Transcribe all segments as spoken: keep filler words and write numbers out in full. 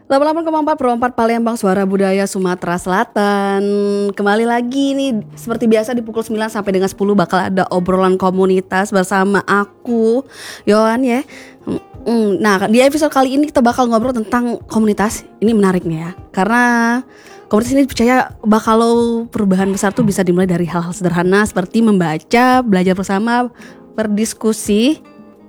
delapan puluh delapan koma empat Pro empat Palembang, Suara Budaya Sumatera Selatan. Kembali lagi nih, seperti biasa di pukul sembilan sampai dengan sepuluh bakal ada obrolan komunitas bersama aku, Yohan ya. Nah, di episode kali ini kita bakal ngobrol tentang komunitas. Ini menarik nih ya, karena komunitas ini percaya bakal perubahan besar tuh bisa dimulai dari hal-hal sederhana seperti membaca, belajar bersama, berdiskusi,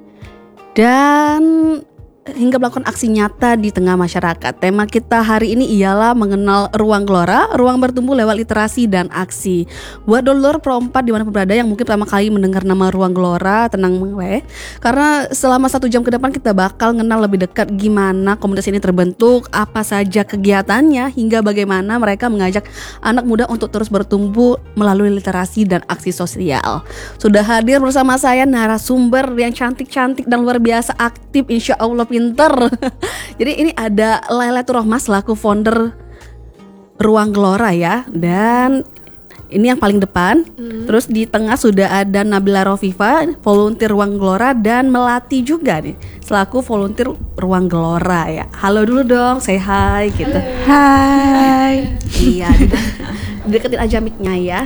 dan hingga melakukan aksi nyata di tengah masyarakat. Tema kita hari ini ialah mengenal ruang gelora, ruang bertumbuh lewat literasi dan aksi. Buat dulur Pro empat dimanapun berada yang mungkin pertama kali mendengar nama ruang gelora, tenang weh, karena selama satu jam ke depan kita bakal kenal lebih dekat gimana komunitas ini terbentuk, apa saja kegiatannya, hingga bagaimana mereka mengajak anak muda untuk terus bertumbuh melalui literasi dan aksi sosial. Sudah hadir bersama saya narasumber yang cantik-cantik dan luar biasa aktif, insya Allah pinter. Jadi ini ada Lailatul Rohmah selaku founder Ruang Gelora ya. Dan ini yang paling depan. hmm. Terus di tengah sudah ada Nabila Rofifa, volunteer Ruang Gelora, dan Melati juga nih selaku volunteer Ruang Gelora ya. Halo dulu dong, say hi gitu. Hai. Iya, deketin aja mic-nya ya.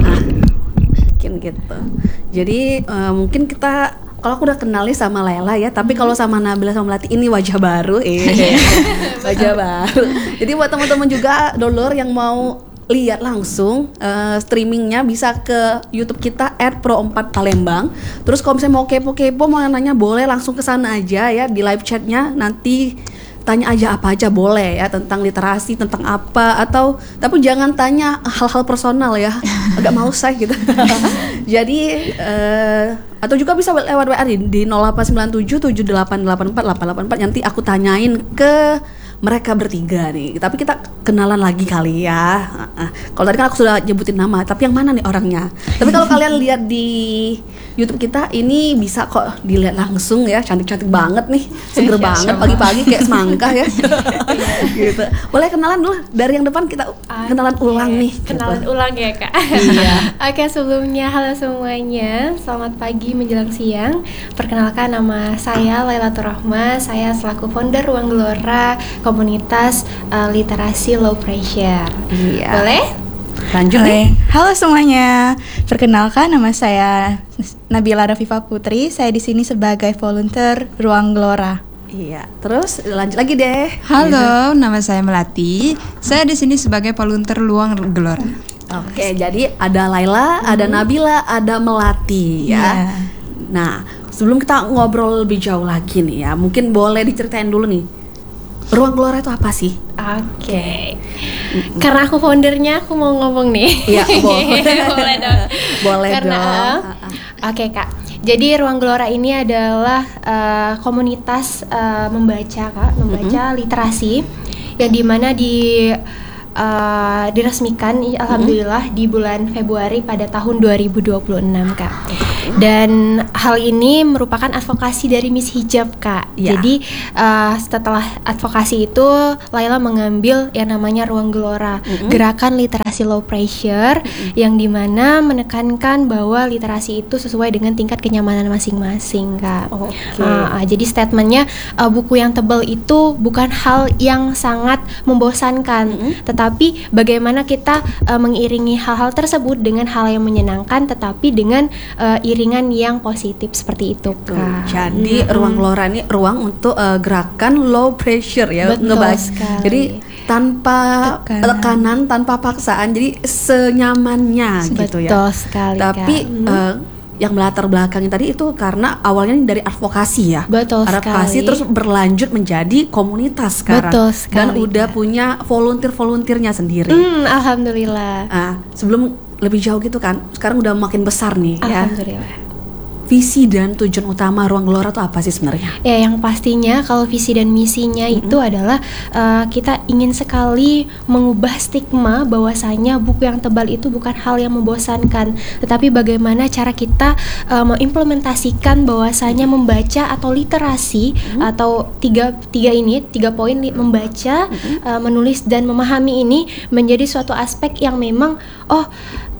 Mungkin gitu. Jadi uh, mungkin kita, kalau aku udah kenal nih sama Lela ya, tapi kalau sama Nabila sama Melati ini wajah baru, eh wajah baru. Jadi buat teman-teman juga dulur yang mau lihat langsung uh, streamingnya bisa ke YouTube kita et pro empat Palembang. Terus kalau misalnya mau kepo-kepo, mau nanya boleh langsung ke sana aja ya, di live chatnya nanti tanya aja apa aja boleh ya, tentang literasi, tentang apa, atau tapi jangan tanya hal-hal personal ya, agak males saya gitu. Jadi uh, atau juga bisa lewat W A di nol delapan sembilan tujuh tujuh delapan delapan empat delapan delapan empat, nanti aku tanyain ke mereka bertiga nih. Tapi kita kenalan lagi kali ya. Uh, uh. Kalau tadi kan aku sudah nyebutin nama, tapi yang mana nih orangnya? Tapi kalau kalian lihat di YouTube kita ini bisa kok dilihat langsung ya, cantik-cantik banget nih, seger ya, banget sama. Pagi-pagi kayak semangka ya. Gitu. Boleh kenalan dulu dari yang depan, kita okay. kenalan ulang nih. Kenalan gitu. Ulang ya kak. Iya. Oke, sebelumnya halo semuanya, selamat pagi menjelang siang. Perkenalkan, nama saya Lailatul Rohmah, saya selaku founder Ruang Gelora, komunitas uh, literasi low pressure. Iya. Boleh? Lanjut nih. Halo semuanya, perkenalkan nama saya Nabila Rofifa Putri. Saya di sini sebagai volunteer Ruang Gelora. Iya, terus lanjut lagi deh. Halo, nama saya Melati. Saya di sini sebagai volunteer Ruang Gelora. Oke, jadi ada Laila, hmm. ada Nabila, ada Melati ya. Yeah. Nah, sebelum kita ngobrol lebih jauh lagi nih ya, mungkin boleh diceritain dulu nih, Ruang Gelora itu apa sih? Oke, okay. mm-hmm. Karena aku foundernya, aku mau ngomong nih. Iya, boleh. Boleh dong. Boleh Karena, dong. Oke okay, kak. Jadi Ruang Gelora ini adalah uh, komunitas uh, membaca kak, membaca mm-hmm. literasi, yang dimana di uh, diresmikan, alhamdulillah mm-hmm. di bulan Februari pada tahun dua ribu dua puluh enam kak. Dan hal ini merupakan advokasi dari Miss Hijab kak. Ya. Jadi uh, setelah advokasi itu, Laila mengambil yang namanya Ruang Gelora, mm-hmm. gerakan literasi low pressure, mm-hmm. yang dimana menekankan bahwa literasi itu sesuai dengan tingkat kenyamanan masing-masing kak. Okay. Uh, uh, jadi statementnya, uh, buku yang tebal itu bukan hal yang sangat membosankan, mm-hmm. tetapi bagaimana kita uh, mengiringi hal-hal tersebut dengan hal yang menyenangkan, tetapi dengan uh, iringan yang positif seperti itu kak. Jadi hmm. Ruang Gelora ini ruang untuk uh, gerakan low pressure ya. Betul ngebahas. sekali. Jadi tanpa tekanan. tekanan, tanpa paksaan, jadi senyamannya. Betul gitu ya. Betul sekali. Tapi kak. Uh, yang melatar belakangnya tadi itu karena awalnya dari advokasi ya. Betul advokasi sekali. Terus berlanjut menjadi komunitas sekarang. Betul sekali. Dan udah kak. punya volunteer-volunteernya sendiri. Hmm, alhamdulillah. Nah, sebelum lebih jauh gitu kan, sekarang udah makin besar nih ya. Alhamdulillah. Visi dan tujuan utama Ruang Gelora itu apa sih sebenarnya? Ya, yang pastinya kalau visi dan misinya mm-hmm. itu adalah uh, kita ingin sekali mengubah stigma bahwasanya buku yang tebal itu bukan hal yang membosankan, tetapi bagaimana cara kita uh, mengimplementasikan bahwasanya membaca atau literasi mm-hmm. atau tiga tiga ini tiga poin li, membaca, mm-hmm. uh, menulis dan memahami ini menjadi suatu aspek yang memang oh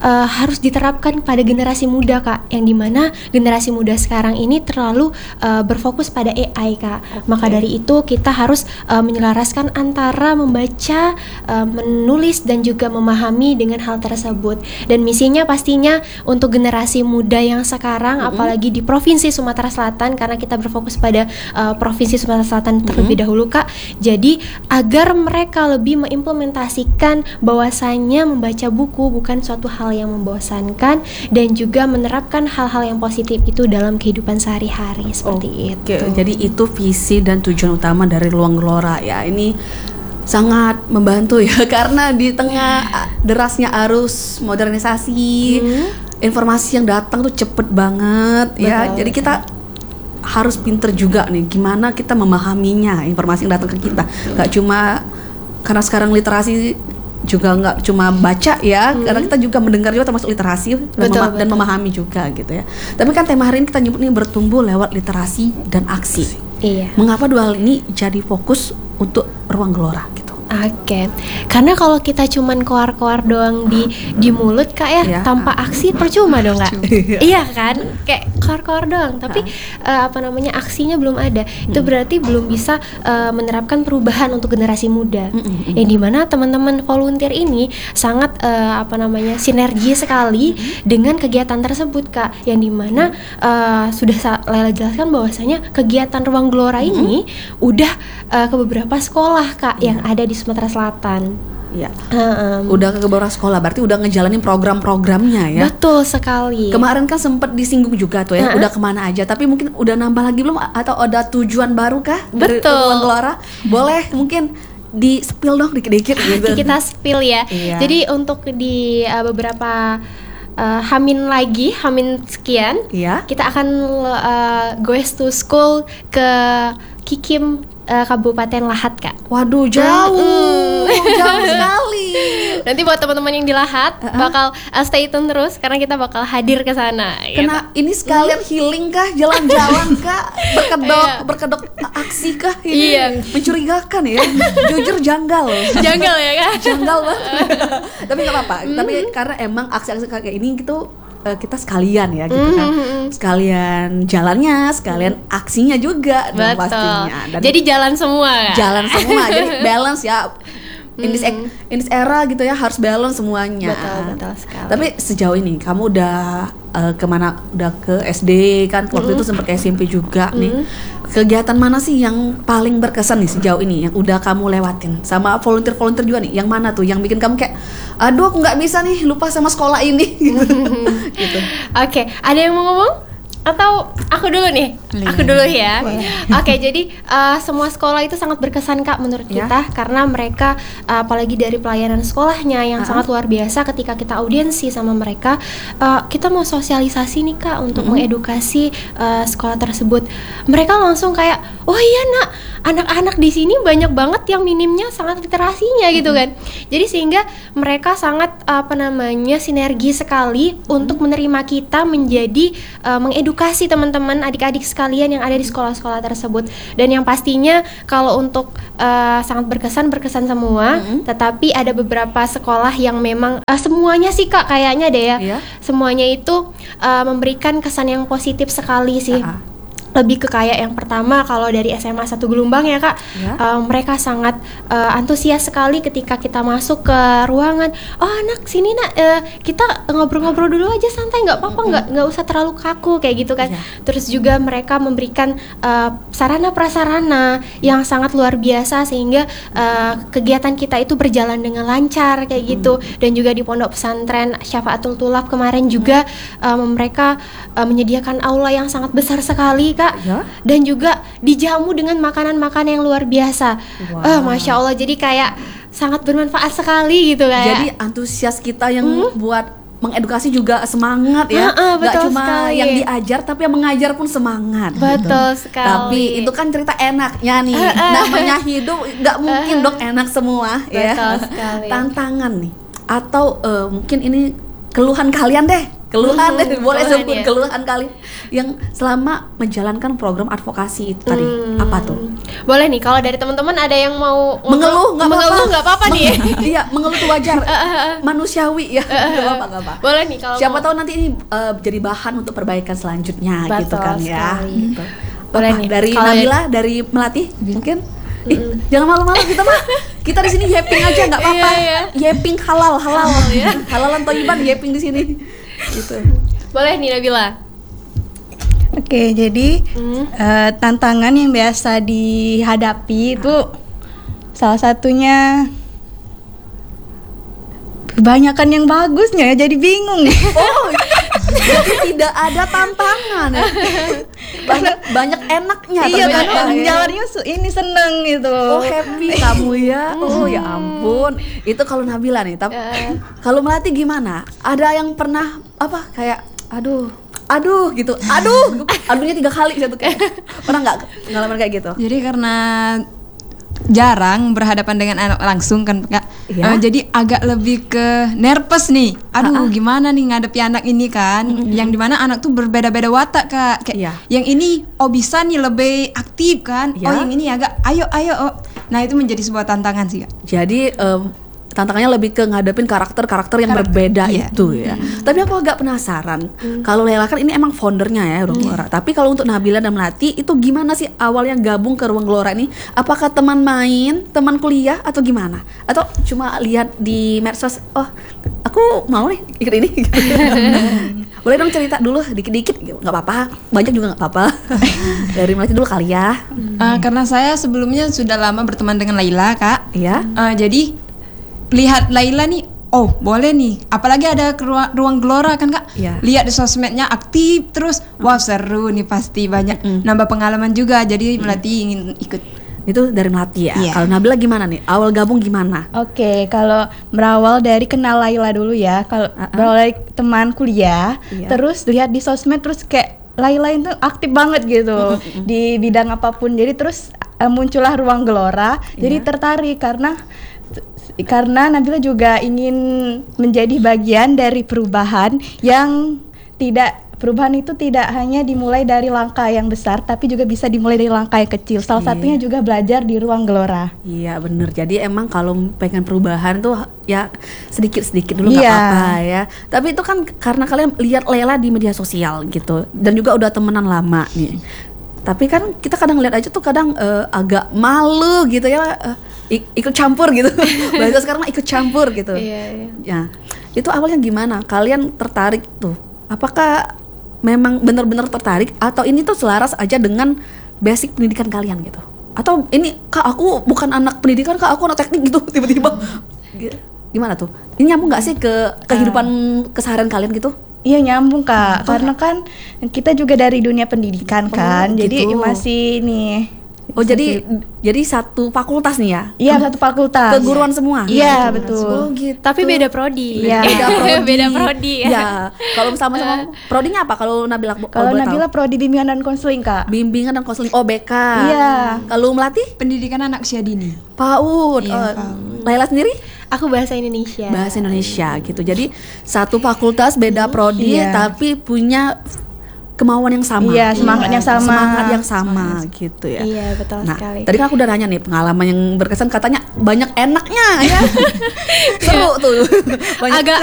uh, harus diterapkan pada generasi muda Kak, yang dimana generasi muda sekarang ini terlalu uh, berfokus pada A I Kak. Okay. Maka dari itu kita harus uh, menyelaraskan antara membaca, uh, menulis dan juga memahami dengan hal tersebut. Dan misinya pastinya untuk generasi muda yang sekarang, mm-hmm. apalagi di Provinsi Sumatera Selatan, karena kita berfokus pada uh, Provinsi Sumatera Selatan terlebih mm-hmm. dahulu Kak. Jadi agar mereka lebih mengimplementasikan bahwasanya membaca buku bukan suatu hal yang membosankan dan juga menerapkan hal-hal yang positif itu dalam kehidupan sehari-hari seperti Oke, itu. Jadi itu visi dan tujuan utama dari Ruang Gelora ya. Ini sangat membantu ya karena di tengah derasnya arus modernisasi, hmm. informasi yang datang tuh cepet banget. Betul, ya. Jadi kita harus pinter juga nih gimana kita memahaminya, informasi yang datang ke kita. Gak cuma karena sekarang literasi juga nggak cuma baca ya, hmm. karena kita juga mendengar juga termasuk literasi dan, betul, mema- betul. dan memahami juga gitu ya. Tapi kan tema hari ini kita nyebut nih bertumbuh lewat literasi dan aksi. Iya. Mengapa dua hal ini jadi fokus untuk Ruang Gelora gitu? Oke, okay. Karena kalau kita cuman koar-koar doang di di mulut Kak ya, ya. tanpa aksi percuma dong Kak. Iya kan, kayak koar-koar doang, tapi uh, apa namanya aksinya belum ada. Hmm. Itu berarti belum bisa uh, menerapkan perubahan untuk generasi muda. Hmm. Yang dimana teman-teman volunteer ini sangat uh, apa namanya sinergi sekali hmm. dengan kegiatan tersebut Kak. Yang dimana uh, sudah Lela jelaskan bahwasanya kegiatan Ruang Gelora hmm. ini udah uh, ke beberapa sekolah Kak hmm. yang ada di Sumatera Selatan. Iya. Um, udah ke beberapa sekolah, berarti udah ngejalanin program-programnya ya. Betul sekali. Kemarin kan sempat disinggung juga tuh ya, uh-huh. udah kemana aja. Tapi mungkin udah nambah lagi belum? Atau ada tujuan baru kah? Betul. Dari Ruang Gelora? Boleh mungkin di spill dong dikit-dikit gitu. Kita spill ya. Iya. Jadi untuk di uh, beberapa uh, Hamin lagi, Hamin sekian, iya. kita akan uh, goes to school ke Kikim, Uh, Kabupaten Lahat Kak. Waduh jauh, uh, jauh sekali. Nanti buat teman-teman yang di Lahat uh-huh. bakal uh, stay tune terus karena kita bakal hadir ke sana. Kena gitu. Ini sekalian uh. healing kah, jalan-jalan kah, berkedok, berkedok aksi kah? Ini iya. Mencurigakan ya. Jujur janggal. Janggal ya Kak. Janggal banget. Tapi nggak apa-apa. Mm. Tapi karena emang aksi-aksi kayak ini gitu. Kita sekalian ya gitu kan, mm-hmm. sekalian jalannya, sekalian aksinya juga dong pastinya. Dan jadi jalan semua kan? Jalan semua, jadi balance ya. In this, in this era gitu ya harus balance semuanya. Betul, betul sekali. Tapi sejauh ini kamu udah uh, kemana? Udah ke S D kan? Waktu mm-hmm. itu sempat ke S M P juga mm-hmm. nih. Kegiatan mana sih yang paling berkesan nih sejauh ini yang udah kamu lewatin? Sama volunteer-volunteer juga nih. Yang mana tuh yang bikin kamu kayak aduh aku nggak bisa nih lupa sama sekolah ini gitu. Gitu. Oke, okay. Ada yang mau ngomong? Atau aku dulu nih? Boleh. Aku dulu ya. Oke, okay, jadi uh, semua sekolah itu sangat berkesan Kak menurut ya. kita karena mereka uh, apalagi dari pelayanan sekolahnya yang uh-huh. sangat luar biasa. Ketika kita audiensi sama mereka, uh, kita mau sosialisasi nih Kak untuk uh-huh. mengedukasi uh, sekolah tersebut. Mereka langsung kayak, oh iya nak, anak-anak di sini banyak banget yang minimnya sangat literasinya uh-huh. gitu kan. Jadi sehingga mereka sangat apa namanya sinergi sekali uh-huh. untuk menerima kita menjadi uh, mengedukasi edukasi teman-teman adik-adik sekalian yang ada di sekolah-sekolah tersebut. Dan yang pastinya kalau untuk uh, sangat berkesan berkesan semua, mm-hmm. tetapi ada beberapa sekolah yang memang uh, semuanya sih Kak kayaknya deh ya, yeah. semuanya itu uh, memberikan kesan yang positif sekali sih. Uh-huh. Lebih ke kayak yang pertama kalau dari S M A satu Gelumbang ya Kak, ya. Uh, mereka sangat uh, antusias sekali ketika kita masuk ke ruangan. Oh anak sini nak, uh, kita ngobrol-ngobrol dulu aja santai, nggak apa-apa, nggak mm-hmm. nggak usah terlalu kaku kayak gitu kan. Ya. Terus juga mereka memberikan uh, sarana prasarana yang sangat luar biasa sehingga uh, kegiatan kita itu berjalan dengan lancar kayak mm-hmm. gitu. Dan juga di Pondok Pesantren Syafaatul Tulab kemarin juga mm-hmm. uh, mereka uh, menyediakan aula yang sangat besar sekali Kak. Ya? Dan juga dijamu dengan makanan-makanan yang luar biasa. Wow. Uh, Masya Allah, jadi kayak sangat bermanfaat sekali gitu kayak. Jadi antusias kita yang hmm? buat mengedukasi juga semangat ya. Uh, uh, Gak cuma sekali. yang diajar, tapi yang mengajar pun semangat. Betul gitu. sekali. Tapi itu kan cerita enaknya nih. Uh, uh. Namanya hidup gak mungkin uh, dong enak semua. Betul ya. sekali. Tantangan nih. Atau uh, mungkin ini keluhan kalian deh. keluhan deh, Hmm, boleh keluhan sebut ya. keluhan kali yang selama menjalankan program advokasi itu tadi. Hmm. Apa tuh? Boleh nih kalau dari teman-teman ada yang mau ngobrol- Mengeluh nggak apa-apa. mengeluh nggak apa-apa nih. Iya, mengeluh itu wajar, manusiawi ya. Nggak apa-apa, nggak apa. Boleh nih kalau Siapa mau- tahu nanti ini uh, jadi bahan untuk perbaikan selanjutnya gitu Betul kan ya. sekali. Gitu. Boleh Apa, nih, dari kalau Nabila, dari Melati mungkin. Ih, jangan malu-malu kita mah. Kita di sini yapping aja nggak apa-apa. Iya, Yapping halal, halal ya. Halalan toyiban yapping di sini. Gitu. Boleh nih Nabila. Oke, jadi Hmm. eh, tantangan yang biasa dihadapi itu salah satunya kebanyakan yang bagusnya ya, jadi bingung nih. Oh, jadi tidak ada tantangan ya. Banyak banyak enaknya Iya, ternyata karena ya. jalannya su- ini seneng gitu. Oh, happy kamu ya. Oh ya ampun. Itu kalau Nabila nih. Tapi Eh. kalau Melati gimana? Ada yang pernah apa kayak aduh, aduh gitu. Aduh, aduhnya tiga kali satu kayak. Pernah nggak ngalamin kayak gitu? Jadi karena jarang berhadapan dengan anak langsung kan Kak. Iya. Eh, jadi agak lebih ke nervous nih. Aduh, gimana nih ngadepi anak ini kan? Yang dimana anak tuh berbeda-beda watak Kak. Kayak Iya. yang ini oh bisa nih lebih aktif kan. Iya. Oh yang ini agak ayo ayo. Oh. Nah, itu menjadi sebuah tantangan sih Kak. Jadi em, tantangannya lebih ke ngadepin karakter-karakter yang Karakter, berbeda iya. itu ya. Tapi aku agak penasaran. Kalau Lela kan ini emang foundernya ya Ruang Gelora. Tapi kalau untuk Nabila dan Melati itu gimana sih awalnya gabung ke Ruang Gelora ini? Apakah teman main, teman kuliah atau gimana? Atau cuma lihat di medsos, oh aku mau nih ikut ini. Boleh dong cerita dulu dikit-dikit, nggak apa-apa. Banyak juga nggak apa-apa. Dari Melati dulu kali ya. Eh, karena saya sebelumnya sudah lama berteman dengan Laila Kak. Iya. Eh, jadi lihat Laila nih, oh boleh nih. Apalagi ada ke ruang, ruang Gelora kan Kak. Iya. Lihat di sosmednya aktif terus, wow seru nih pasti banyak nambah pengalaman juga. Jadi Melati ingin ikut. Itu dari Melati ya. Iya. Kalau Nabila gimana nih? Awal gabung gimana? Oke, kalau berawal dari kenal Laila dulu ya, kalau Uh-uh. berawal dari teman kuliah, Iya. terus lihat di sosmed terus kayak Laila itu aktif banget gitu di bidang apapun. Jadi terus eh, muncullah Ruang Gelora. Jadi Iya. tertarik karena karena Nabila juga ingin menjadi bagian dari perubahan yang tidak perubahan itu tidak hanya dimulai dari langkah yang besar, tapi juga bisa dimulai dari langkah yang kecil. Salah Iya. satunya juga belajar di Ruang Gelora. Iya bener, jadi emang kalau pengen perubahan tuh ya sedikit-sedikit dulu nggak Iya. apa-apa ya. Tapi itu kan karena kalian lihat Lela di media sosial gitu, dan juga udah temenan lama nih. Tapi kan kita kadang lihat aja tuh kadang eh, agak malu gitu ya, eh, ik- ikut campur gitu. Bahasa sekarang mah ikut campur gitu. Iya, iya. Ya, itu awalnya gimana? Kalian tertarik tuh? Apakah memang benar-benar tertarik atau ini tuh selaras aja dengan basic pendidikan kalian gitu? Atau ini kak aku bukan anak pendidikan, kak aku anak teknik gitu tiba-tiba? G- Gimana tuh? Ini nyambung nggak sih ke kehidupan keseharian kalian gitu? Iya nyambung kak, karena kan kita juga dari dunia pendidikan kan, Oh, jadi gitu. masih nih. Oh jadi jadi satu fakultas nih ya? Iya satu fakultas. Keguruan semua? Iya betul. Oh gitu. Tapi beda prodi. Iya. Beda prodi. Beda prodi. Ya. Kalau sama-sama prodinya apa? Kalau Nabila kalau Kalau boleh Nabila tahu? prodi bimbingan dan konseling kak. Bimbingan dan konseling. Oh B K. Iya. Kalau Melati? Pendidikan anak usia dini. PAUD. Iya, Oh, PAUD. Laila sendiri? Aku bahasa Indonesia. Bahasa Indonesia gitu. Jadi satu fakultas beda prodi Iya. tapi punya kemauan yang sama. Iya, semangat yang sama. Semangat yang sama gitu ya. Iya, betul Nah, sekali. tadi kan aku udah nanya nih pengalaman yang berkesan, katanya banyak enaknya ya. Seru tuh. Banyak Agak